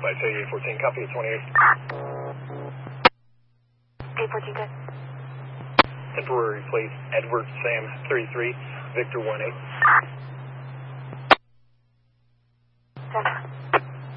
Flight 814, copy 28. 814, good. Temporary plate, Edward Sam 33, Victor 18. 7.